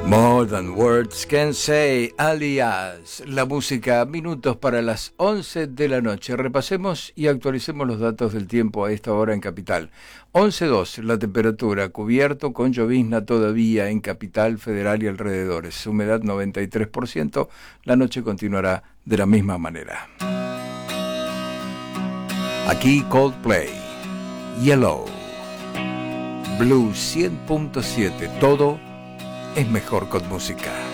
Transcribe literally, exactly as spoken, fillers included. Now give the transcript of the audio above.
More Than Words Can Say, alias la música, minutos para las once de la noche. Repasemos y actualicemos los datos del tiempo a esta hora en Capital. once dos la temperatura, cubierto con llovizna todavía en Capital Federal y alrededores. Humedad noventa y tres por ciento, la noche continuará de la misma manera. Aquí Coldplay, Yellow, Blue cien punto siete, todo es mejor con música.